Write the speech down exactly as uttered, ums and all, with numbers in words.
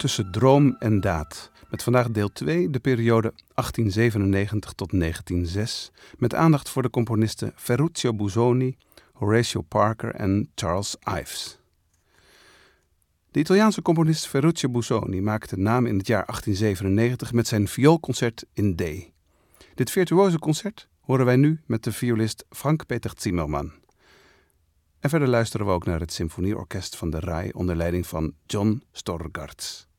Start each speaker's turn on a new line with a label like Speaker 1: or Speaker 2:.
Speaker 1: tussen droom en daad. Met vandaag deel twee, de periode achttien zevenennegentig tot negentien zes, met aandacht voor de componisten Ferruccio Busoni, Horatio Parker en Charles Ives. De Italiaanse componist Ferruccio Busoni maakte naam in het jaar achttien zevenennegentig met zijn vioolconcert in D. Dit virtuoze concert horen wij nu met de violist Frank-Peter Zimmermann. En verder luisteren we ook naar het symfonieorkest van de R A I onder leiding van John Storgardz.